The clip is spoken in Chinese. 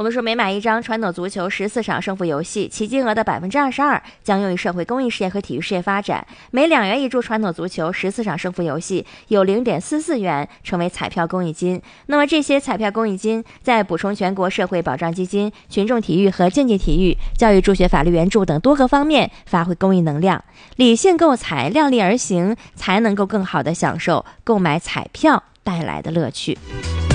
我们说，每买一张传统足球14场胜负游戏，其金额的22%将用于社会公益事业和体育事业发展。每2元一注传统足球14场胜负游戏，有0.44元成为彩票公益金。那么这些彩票公益金再补充全国社会保障基金、群众体育和竞技体育、教育助学、法律援助等多个方面发挥公益能量。理性购彩，量力而行，才能够更好地享受购买彩票带来的乐趣。